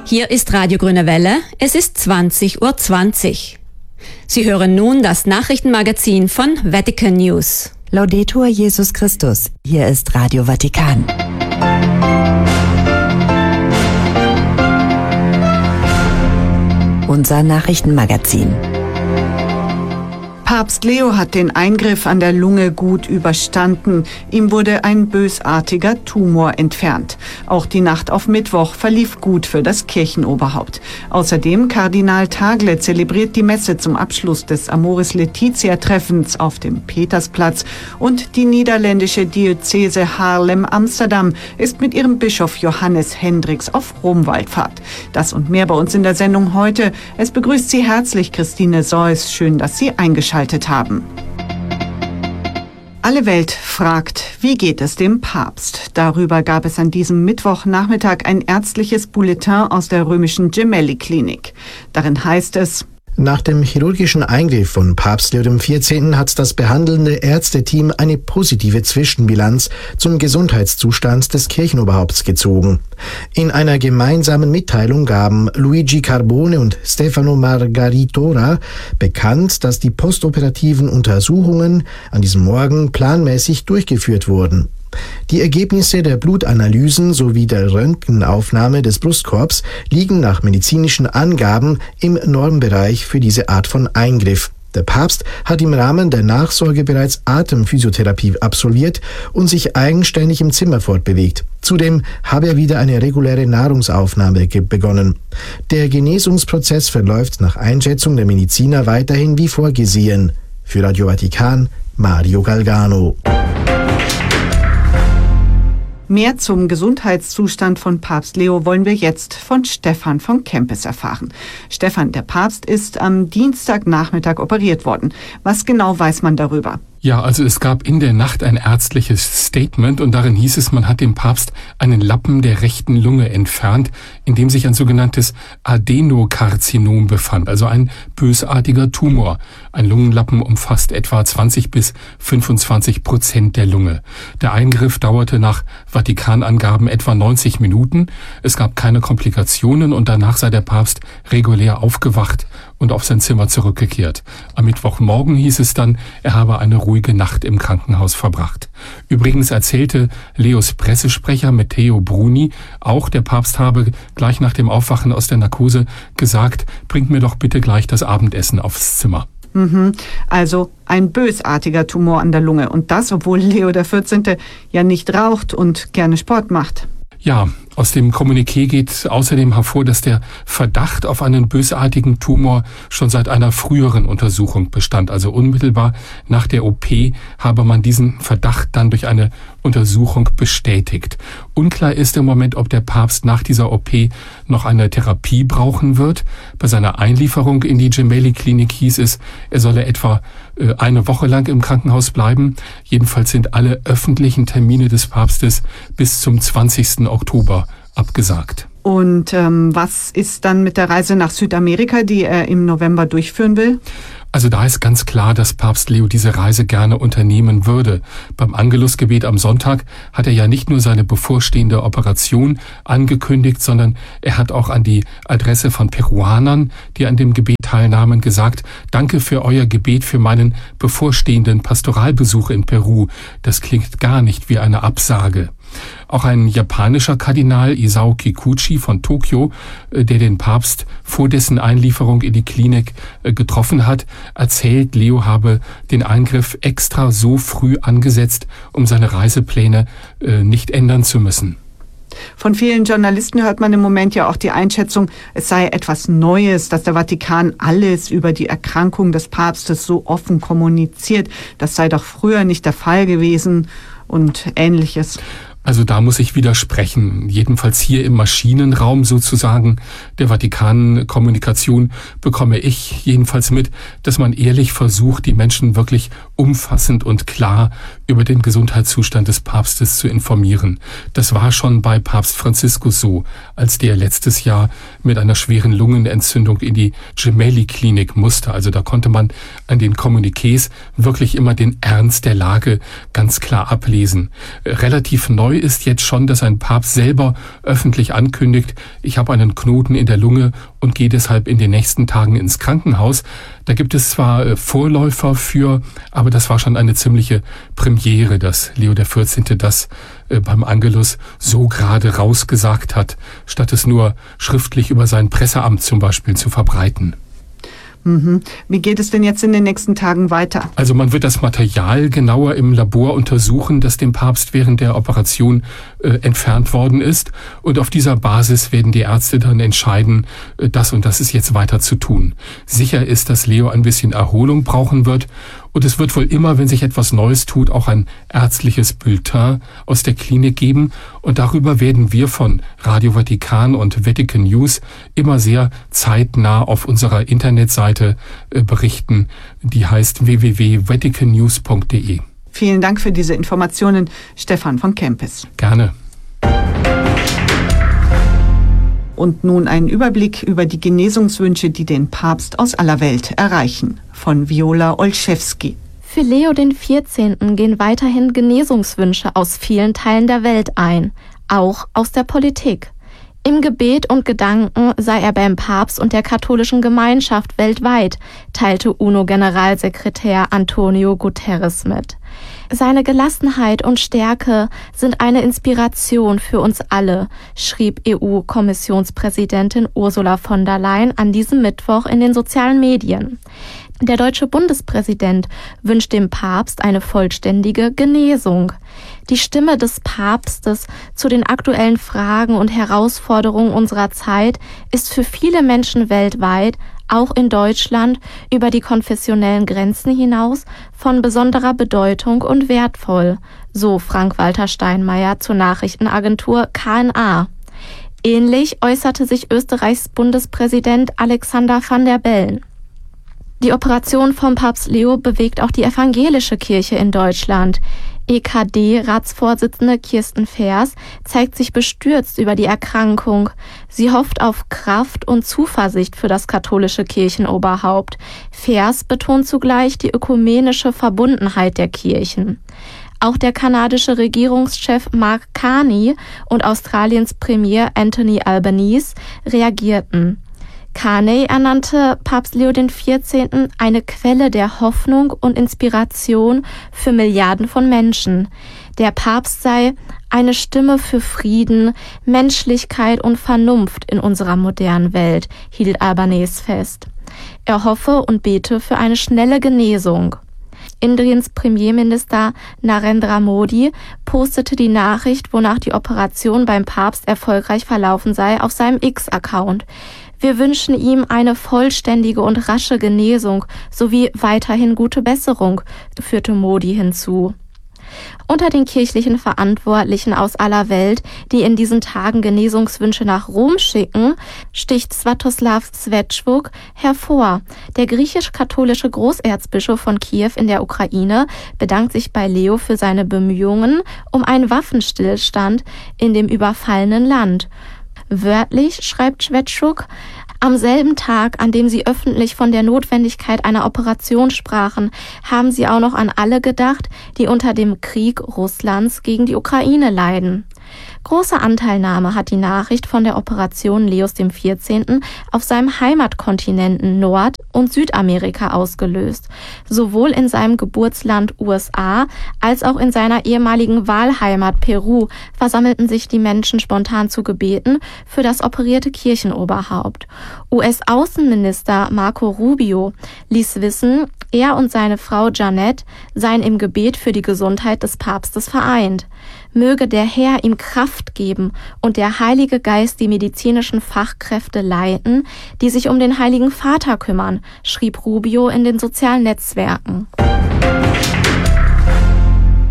Hier ist Radio Grüne Welle, es ist 20:20 Uhr. Sie hören nun das Nachrichtenmagazin von Vatican News. Laudetur Jesus Christus, hier ist Radio Vatikan. Unser Nachrichtenmagazin. Papst Leo hat den Eingriff an der Lunge gut überstanden. Ihm wurde ein bösartiger Tumor entfernt. Auch die Nacht auf Mittwoch verlief gut für das Kirchenoberhaupt. Außerdem Kardinal Tagle zelebriert die Messe zum Abschluss des Amoris Laetitia-Treffens auf dem Petersplatz. Und die niederländische Diözese Haarlem-Amsterdam ist mit ihrem Bischof Johannes Hendricks auf Romwallfahrt. Das und mehr bei uns in der Sendung heute. Es begrüßt Sie herzlich Christine Seuss. Schön, dass Sie eingeschaltet haben. Alle Welt fragt, wie geht es dem Papst? Darüber gab es an diesem Mittwochnachmittag ein ärztliches Bulletin aus der römischen Gemelli-Klinik. Darin heißt es: Nach dem chirurgischen Eingriff von Papst Leo XIV. Hat das behandelnde Ärzteteam eine positive Zwischenbilanz zum Gesundheitszustand des Kirchenoberhaupts gezogen. In einer gemeinsamen Mitteilung gaben Luigi Carbone und Stefano Margaritora bekannt, dass die postoperativen Untersuchungen an diesem Morgen planmäßig durchgeführt wurden. Die Ergebnisse der Blutanalysen sowie der Röntgenaufnahme des Brustkorbs liegen nach medizinischen Angaben im Normbereich für diese Art von Eingriff. Der Papst hat im Rahmen der Nachsorge bereits Atemphysiotherapie absolviert und sich eigenständig im Zimmer fortbewegt. Zudem habe er wieder eine reguläre Nahrungsaufnahme begonnen. Der Genesungsprozess verläuft nach Einschätzung der Mediziner weiterhin wie vorgesehen. Für Radio Vatikan, Mario Galgano. Mehr zum Gesundheitszustand von Papst Leo wollen wir jetzt von Stefan von Kempis erfahren. Stefan, der Papst ist am Dienstagnachmittag operiert worden. Was genau weiß man darüber? Ja, also es gab in der Nacht ein ärztliches Statement und darin hieß es, man hat dem Papst einen Lappen der rechten Lunge entfernt, in dem sich ein sogenanntes Adenokarzinom befand, also ein bösartiger Tumor. Ein Lungenlappen umfasst etwa 20-25% der Lunge. Der Eingriff dauerte nach Vatikanangaben etwa 90 Minuten. Es gab keine Komplikationen und danach sei der Papst regulär aufgewacht und auf sein Zimmer zurückgekehrt. Am Mittwochmorgen hieß es dann, er habe eine ruhige Nacht im Krankenhaus verbracht. Übrigens erzählte Leos Pressesprecher Matteo Bruni auch, der Papst habe gleich nach dem Aufwachen aus der Narkose gesagt, bringt mir doch bitte gleich das Abendessen aufs Zimmer. Also ein bösartiger Tumor an der Lunge. Und das, obwohl Leo XIV. Ja nicht raucht und gerne Sport macht. Ja, aus dem Kommuniqué geht außerdem hervor, dass der Verdacht auf einen bösartigen Tumor schon seit einer früheren Untersuchung bestand. Also unmittelbar nach der OP habe man diesen Verdacht dann durch eine Untersuchung bestätigt. Unklar ist im Moment, ob der Papst nach dieser OP noch eine Therapie brauchen wird. Bei seiner Einlieferung in die Gemelli-Klinik hieß es, er solle etwa eine Woche lang im Krankenhaus bleiben. Jedenfalls sind alle öffentlichen Termine des Papstes bis zum 20. Oktober abgesagt. Und was ist dann mit der Reise nach Südamerika, die er im November durchführen will? Also da ist ganz klar, dass Papst Leo diese Reise gerne unternehmen würde. Beim Angelusgebet am Sonntag hat er ja nicht nur seine bevorstehende Operation angekündigt, sondern er hat auch an die Adresse von Peruanern, die an dem Gebet teilnahmen, gesagt, danke für euer Gebet für meinen bevorstehenden Pastoralbesuch in Peru. Das klingt gar nicht wie eine Absage. Auch ein japanischer Kardinal, Isao Kikuchi von Tokio, der den Papst vor dessen Einlieferung in die Klinik getroffen hat, erzählt, Leo habe den Eingriff extra so früh angesetzt, um seine Reisepläne nicht ändern zu müssen. Von vielen Journalisten hört man im Moment ja auch die Einschätzung, es sei etwas Neues, dass der Vatikan alles über die Erkrankung des Papstes so offen kommuniziert. Das sei doch früher nicht der Fall gewesen und Ähnliches. Also da muss ich widersprechen. Jedenfalls hier im Maschinenraum sozusagen der Vatikan-Kommunikation bekomme ich jedenfalls mit, dass man ehrlich versucht, die Menschen wirklich umfassend und klar über den Gesundheitszustand des Papstes zu informieren. Das war schon bei Papst Franziskus so, als der letztes Jahr mit einer schweren Lungenentzündung in die Gemelli-Klinik musste. Also da konnte man an den Kommuniqués wirklich immer den Ernst der Lage ganz klar ablesen. Relativ neu ist jetzt schon, dass ein Papst selber öffentlich ankündigt, ich habe einen Knoten in der Lunge und gehe deshalb in den nächsten Tagen ins Krankenhaus. Da gibt es zwar Vorläufer für, aber das war schon eine ziemliche Premiere, dass Leo XIV. Das beim Angelus so gerade rausgesagt hat, statt es nur schriftlich über sein Presseamt zum Beispiel zu verbreiten. Wie geht es denn jetzt in den nächsten Tagen weiter? Also man wird das Material genauer im Labor untersuchen, das dem Papst während der Operation entfernt worden ist. Und auf dieser Basis werden die Ärzte dann entscheiden, das und das ist jetzt weiter zu tun. Sicher ist, dass Leo ein bisschen Erholung brauchen wird. Und es wird wohl immer, wenn sich etwas Neues tut, auch ein ärztliches Bulletin aus der Klinik geben. Und darüber werden wir von Radio Vatikan und Vatican News immer sehr zeitnah auf unserer Internetseite berichten. Die heißt www.vaticannews.de. Vielen Dank für diese Informationen, Stefan von Kempis. Gerne. Und nun ein Überblick über die Genesungswünsche, die den Papst aus aller Welt erreichen. Von Viola Olszewski. Für Leo XIV. Gehen weiterhin Genesungswünsche aus vielen Teilen der Welt ein, auch aus der Politik. Im Gebet und Gedanken sei er beim Papst und der katholischen Gemeinschaft weltweit, teilte UNO-Generalsekretär Antonio Guterres mit. Seine Gelassenheit und Stärke sind eine Inspiration für uns alle, schrieb EU-Kommissionspräsidentin Ursula von der Leyen an diesem Mittwoch in den sozialen Medien. Der deutsche Bundespräsident wünscht dem Papst eine vollständige Genesung. Die Stimme des Papstes zu den aktuellen Fragen und Herausforderungen unserer Zeit ist für viele Menschen weltweit, auch in Deutschland, über die konfessionellen Grenzen hinaus von besonderer Bedeutung und wertvoll, so Frank-Walter Steinmeier zur Nachrichtenagentur KNA. Ähnlich äußerte sich Österreichs Bundespräsident Alexander Van der Bellen. Die Operation von Papst Leo bewegt auch die evangelische Kirche in Deutschland. EKD-Ratsvorsitzende Kirsten Vers zeigt sich bestürzt über die Erkrankung. Sie hofft auf Kraft und Zuversicht für das katholische Kirchenoberhaupt. Vers betont zugleich die ökumenische Verbundenheit der Kirchen. Auch der kanadische Regierungschef Mark Carney und Australiens Premier Anthony Albanese reagierten. Carney ernannte Papst Leo XIV. Eine Quelle der Hoffnung und Inspiration für Milliarden von Menschen. Der Papst sei eine Stimme für Frieden, Menschlichkeit und Vernunft in unserer modernen Welt, hielt Albanese fest. Er hoffe und bete für eine schnelle Genesung. Indiens Premierminister Narendra Modi postete die Nachricht, wonach die Operation beim Papst erfolgreich verlaufen sei, auf seinem X-Account. Wir wünschen ihm eine vollständige und rasche Genesung sowie weiterhin gute Besserung, führte Modi hinzu. Unter den kirchlichen Verantwortlichen aus aller Welt, die in diesen Tagen Genesungswünsche nach Rom schicken, sticht Svatoslav Svetschuk hervor. Der griechisch-katholische Großerzbischof von Kiew in der Ukraine bedankt sich bei Leo für seine Bemühungen um einen Waffenstillstand in dem überfallenen Land. Wörtlich schreibt Svetschuk, am selben Tag, an dem sie öffentlich von der Notwendigkeit einer Operation sprachen, haben sie auch noch an alle gedacht, die unter dem Krieg Russlands gegen die Ukraine leiden. Große Anteilnahme hat die Nachricht von der Operation Leos XIV. Auf seinem Heimatkontinenten Nord- und Südamerika ausgelöst. Sowohl in seinem Geburtsland USA als auch in seiner ehemaligen Wahlheimat Peru versammelten sich die Menschen spontan zu Gebeten für das operierte Kirchenoberhaupt. US-Außenminister Marco Rubio ließ wissen, er und seine Frau Janet seien im Gebet für die Gesundheit des Papstes vereint. Möge der Herr ihm Kraft geben und der Heilige Geist die medizinischen Fachkräfte leiten, die sich um den Heiligen Vater kümmern, schrieb Rubio in den sozialen Netzwerken.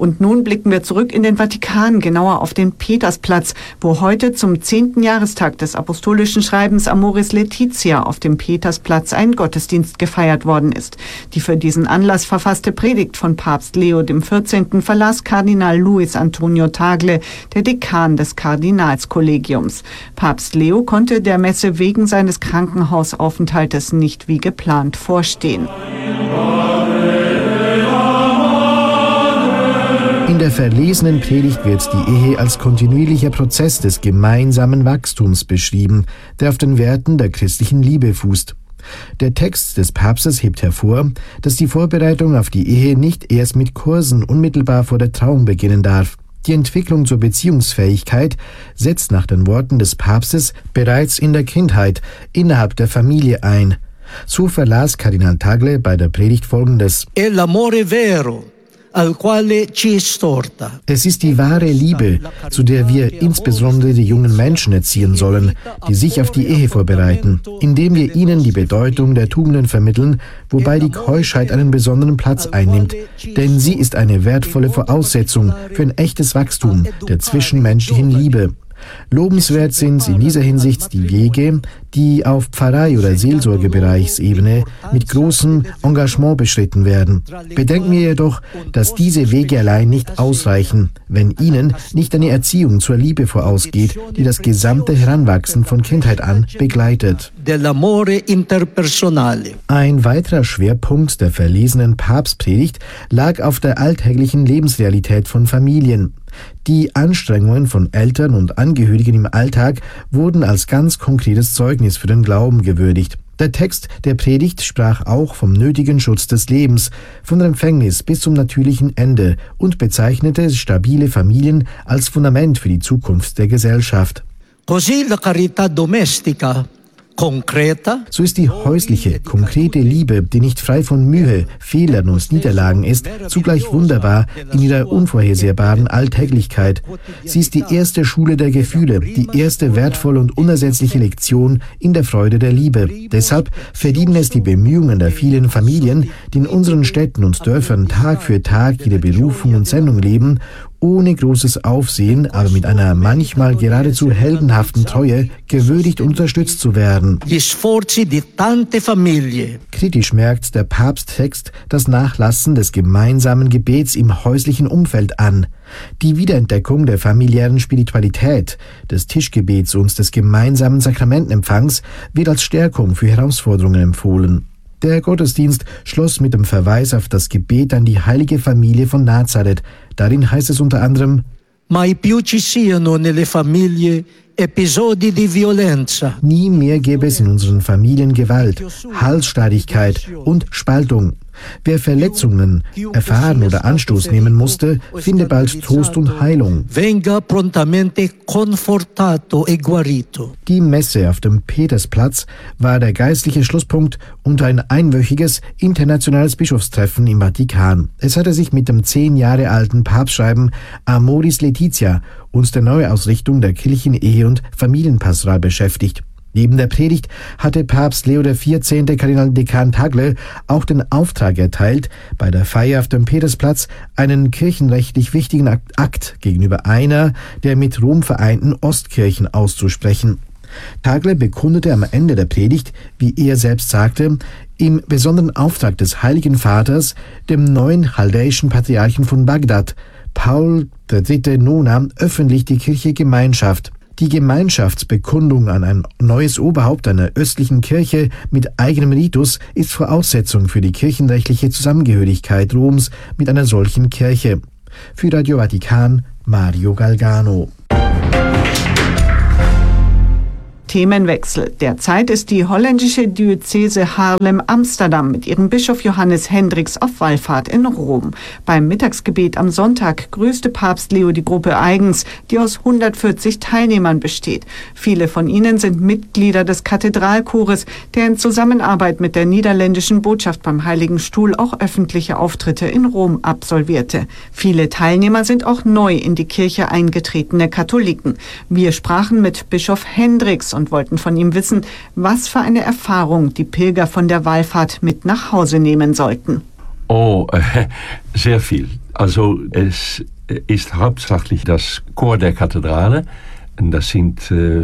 Und nun blicken wir zurück in den Vatikan, genauer auf den Petersplatz, wo heute zum 10. Jahrestag des apostolischen Schreibens Amoris Laetitia auf dem Petersplatz ein Gottesdienst gefeiert worden ist. Die für diesen Anlass verfasste Predigt von Papst Leo XIV. Verlas Kardinal Luis Antonio Tagle, der Dekan des Kardinalskollegiums. Papst Leo konnte der Messe wegen seines Krankenhausaufenthaltes nicht wie geplant vorstehen. In der verlesenen Predigt wird die Ehe als kontinuierlicher Prozess des gemeinsamen Wachstums beschrieben, der auf den Werten der christlichen Liebe fußt. Der Text des Papstes hebt hervor, dass die Vorbereitung auf die Ehe nicht erst mit Kursen unmittelbar vor der Trauung beginnen darf. Die Entwicklung zur Beziehungsfähigkeit setzt nach den Worten des Papstes bereits in der Kindheit innerhalb der Familie ein. So verlas Kardinal Tagle bei der Predigt Folgendes: Es ist die wahre Liebe, zu der wir insbesondere die jungen Menschen erziehen sollen, die sich auf die Ehe vorbereiten, indem wir ihnen die Bedeutung der Tugenden vermitteln, wobei die Keuschheit einen besonderen Platz einnimmt, denn sie ist eine wertvolle Voraussetzung für ein echtes Wachstum der zwischenmenschlichen Liebe. Lobenswert sind in dieser Hinsicht die Wege, die auf Pfarrei- oder Seelsorgebereichsebene mit großem Engagement beschritten werden. Bedenken wir jedoch, dass diese Wege allein nicht ausreichen, wenn ihnen nicht eine Erziehung zur Liebe vorausgeht, die das gesamte Heranwachsen von Kindheit an begleitet. Ein weiterer Schwerpunkt der verlesenen Papstpredigt lag auf der alltäglichen Lebensrealität von Familien. Die Anstrengungen von Eltern und Angehörigen im Alltag wurden als ganz konkretes Zeugnis für den Glauben gewürdigt. Der Text der Predigt sprach auch vom nötigen Schutz des Lebens, von der Empfängnis bis zum natürlichen Ende und bezeichnete stabile Familien als Fundament für die Zukunft der Gesellschaft. Così la carità domestica So ist die häusliche, konkrete Liebe, die nicht frei von Mühe, Fehlern und Niederlagen ist, zugleich wunderbar in ihrer unvorhersehbaren Alltäglichkeit. Sie ist die erste Schule der Gefühle, die erste wertvolle und unersetzliche Lektion in der Freude der Liebe. Deshalb verdienen es die Bemühungen der vielen Familien, die in unseren Städten und Dörfern Tag für Tag ihre Berufung und Sendung leben, ohne großes Aufsehen, aber mit einer manchmal geradezu heldenhaften Treue gewürdigt und unterstützt zu werden. Kritisch merkt der Papsttext das Nachlassen des gemeinsamen Gebets im häuslichen Umfeld an. Die Wiederentdeckung der familiären Spiritualität, des Tischgebets und des gemeinsamen Sakramentenempfangs wird als Stärkung für Herausforderungen empfohlen. Der Gottesdienst schloss mit dem Verweis auf das Gebet an die heilige Familie von Nazareth. Darin heißt es unter anderem: Mai più ci siano nelle famiglie episodi di violenza. Nie mehr gäbe es in unseren Familien Gewalt, Halsstarrigkeit und Spaltung. Wer Verletzungen erfahren oder Anstoß nehmen musste, finde bald Trost und Heilung. Venga prontamente confortato e guarito. Die Messe auf dem Petersplatz war der geistliche Schlusspunkt unter ein einwöchiges internationales Bischofstreffen im Vatikan. Es hatte sich mit dem 10 Jahre alten Papstschreiben Amoris Laetitia und der Neuausrichtung der kirchlichen Ehe- und Familienpastoral beschäftigt. Neben der Predigt hatte Papst Leo XIV. Kardinal Dekan Tagle auch den Auftrag erteilt, bei der Feier auf dem Petersplatz einen kirchenrechtlich wichtigen Akt gegenüber einer der mit Rom vereinten Ostkirchen auszusprechen. Tagle bekundete am Ende der Predigt, wie er selbst sagte, im besonderen Auftrag des Heiligen Vaters, dem neuen chaldäischen Patriarchen von Bagdad, Paul III. Nona, öffentlich die Kirche Gemeinschaft. Die Gemeinschaftsbekundung an ein neues Oberhaupt einer östlichen Kirche mit eigenem Ritus ist Voraussetzung für die kirchenrechtliche Zusammengehörigkeit Roms mit einer solchen Kirche. Für Radio Vatikan, Mario Galgano. Themenwechsel. Derzeit ist die holländische Diözese Haarlem-Amsterdam mit ihrem Bischof Johannes Hendricks auf Wallfahrt in Rom. Beim Mittagsgebet am Sonntag grüßte Papst Leo die Gruppe eigens, die aus 140 Teilnehmern besteht. Viele von ihnen sind Mitglieder des Kathedralchores, der in Zusammenarbeit mit der niederländischen Botschaft beim Heiligen Stuhl auch öffentliche Auftritte in Rom absolvierte. Viele Teilnehmer sind auch neu in die Kirche eingetretene Katholiken. Wir sprachen mit Bischof Hendricks und wollten von ihm wissen, was für eine Erfahrung die Pilger von der Wallfahrt mit nach Hause nehmen sollten. Sehr viel. Also es ist hauptsächlich das Chor der Kathedrale. Das sind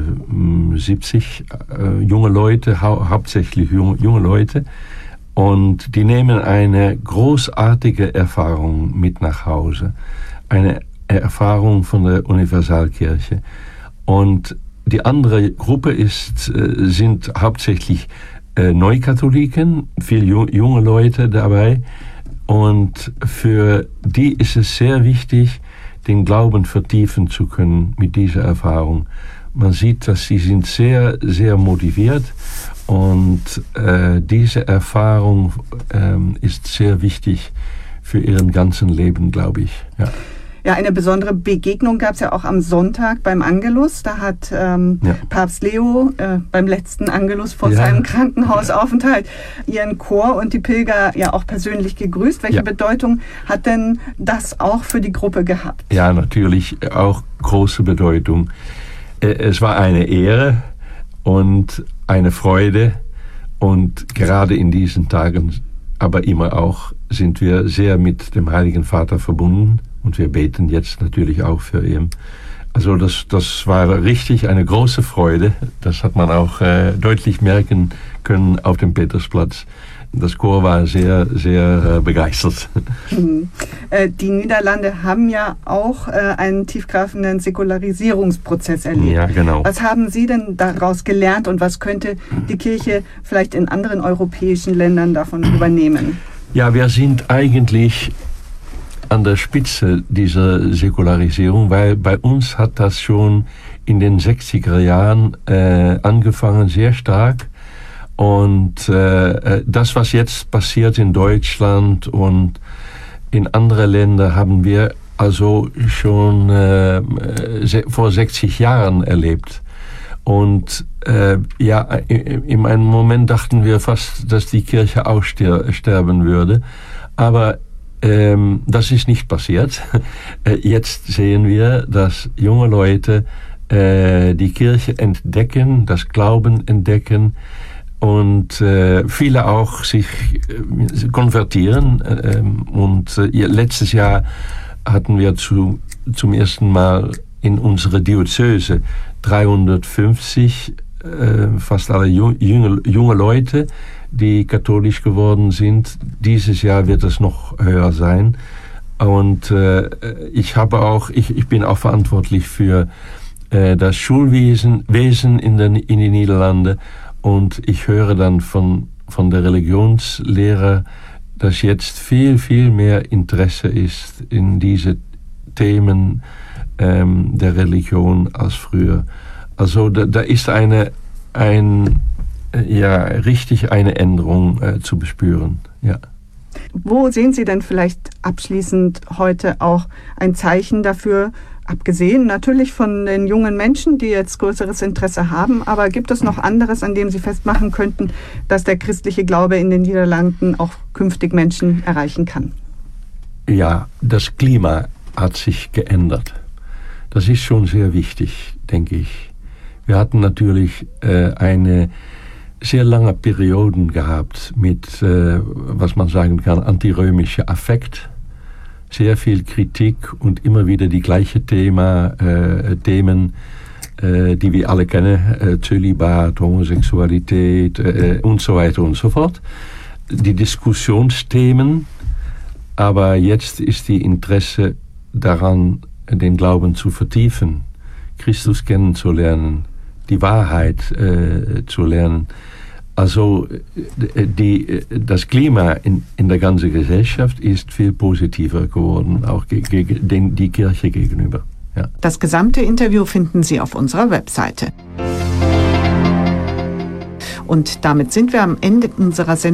70 junge Leute, hauptsächlich junge Leute. Und die nehmen eine großartige Erfahrung mit nach Hause. Eine Erfahrung von der Universalkirche. Und die andere Gruppe sind hauptsächlich Neukatholiken, viele junge Leute dabei. Und für die ist es sehr wichtig, den Glauben vertiefen zu können mit dieser Erfahrung. Man sieht, dass sie sind sehr, sehr motiviert und diese Erfahrung ist sehr wichtig für ihren ganzen Leben, glaube ich. Ja. Ja, eine besondere Begegnung gab es ja auch am Sonntag beim Angelus. Da hat Papst Leo beim letzten Angelus vor seinem Krankenhausaufenthalt ihren Chor und die Pilger ja auch persönlich gegrüßt. Welche Bedeutung hat denn das auch für die Gruppe gehabt? Ja, natürlich auch große Bedeutung. Es war eine Ehre und eine Freude und gerade in diesen Tagen, aber immer auch, sind wir sehr mit dem Heiligen Vater verbunden. Und wir beten jetzt natürlich auch für ihn. Also das war richtig eine große Freude. Das hat man auch deutlich merken können auf dem Petersplatz. Das Chor war sehr, sehr begeistert. Die Niederlande haben ja auch einen tiefgreifenden Säkularisierungsprozess erlebt. Ja, genau. Was haben Sie denn daraus gelernt und was könnte die Kirche vielleicht in anderen europäischen Ländern davon übernehmen? Ja, wir sind eigentlich an der Spitze dieser Säkularisierung, weil bei uns hat das schon in den 60er Jahren angefangen, sehr stark. Und das, was jetzt passiert in Deutschland und in anderen Ländern, haben wir also schon vor 60 Jahren erlebt. Und in einem Moment dachten wir fast, dass die Kirche auch sterben würde. Aber das ist nicht passiert. Jetzt sehen wir, dass junge Leute die Kirche entdecken, das Glauben entdecken und viele auch sich konvertieren. Letztes Jahr hatten wir zum ersten Mal in unserer Diözese 350 fast alle junge Leute, die katholisch geworden sind. Dieses Jahr wird es noch höher sein. Und ich bin auch verantwortlich für das Schulwesen in den Niederlanden. Und ich höre dann von der Religionslehrer, dass jetzt viel, viel mehr Interesse ist in diese Themen der Religion als früher. Also da ist richtig eine Änderung zu bespüren. Ja. Wo sehen Sie denn vielleicht abschließend heute auch ein Zeichen dafür, abgesehen natürlich von den jungen Menschen, die jetzt größeres Interesse haben, aber gibt es noch anderes, an dem Sie festmachen könnten, dass der christliche Glaube in den Niederlanden auch künftig Menschen erreichen kann? Ja, das Klima hat sich geändert. Das ist schon sehr wichtig, denke ich. Wir hatten natürlich eine sehr lange Perioden gehabt mit, was man sagen kann, antirömischer Affekt. Sehr viel Kritik und immer wieder die gleichen Themen, die wir alle kennen, Zölibat, Homosexualität und so weiter und so fort. Die Diskussionsthemen, aber jetzt ist die Interesse daran, den Glauben zu vertiefen, Christus kennenzulernen, die Wahrheit zu lernen. Also das Klima in der ganzen Gesellschaft ist viel positiver geworden, auch die Kirche gegenüber. Ja. Das gesamte Interview finden Sie auf unserer Webseite. Und damit sind wir am Ende unserer Sendung